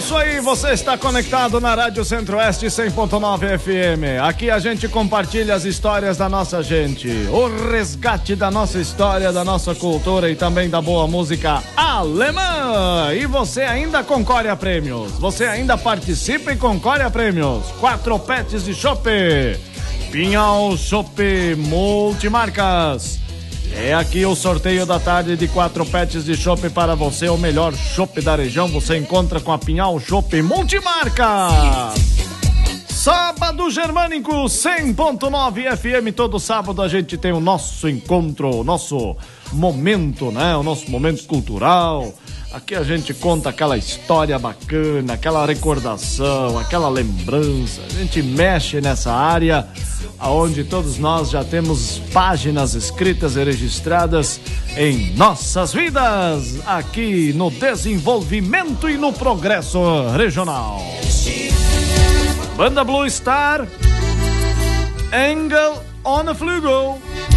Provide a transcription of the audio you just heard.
Isso aí, você está conectado na Rádio Centro-Oeste 100.9 FM. Aqui a gente compartilha as histórias da nossa gente, o resgate da nossa história, da nossa cultura e também da boa música alemã. E você ainda concorre a prêmios, você ainda participa e concorre a prêmios. 4 pets de chopp, Pinhal Chopp Multimarcas. É aqui o sorteio da tarde de 4 pets de chopp para você, o melhor chopp da região. Você encontra com a Pinhal Chopp Multimarca. Sábado Germânico 100.9 FM. Todo sábado a gente tem o nosso encontro, o nosso momento, né? O nosso momento cultural. Aqui a gente conta aquela história bacana, aquela recordação, aquela lembrança. A gente mexe nessa área onde todos nós já temos páginas escritas e registradas em nossas vidas, aqui no desenvolvimento e no progresso regional. Banda Blue Star, Engel on a Flugel.